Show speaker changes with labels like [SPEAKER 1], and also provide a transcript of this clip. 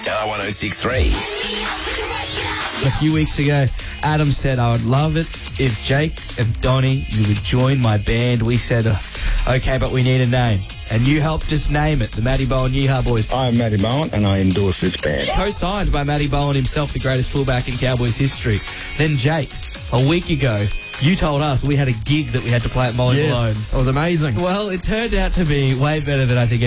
[SPEAKER 1] Star 106.3.
[SPEAKER 2] A few weeks ago, Adam said, I would love it if Jake and Donnie, you would join my band. We said, okay, but we need a name. And you helped us name it, the Matty Bowen Yeehaw Boys.
[SPEAKER 3] I'm Matty Bowen and I endorse this band.
[SPEAKER 2] Co-signed by Matty Bowen himself, the greatest fullback in Cowboys history. Then Jake, a week ago, you told us we had a gig that we had to play at Molly Malone's.
[SPEAKER 4] That was amazing.
[SPEAKER 2] Well, it turned out to be way better than I think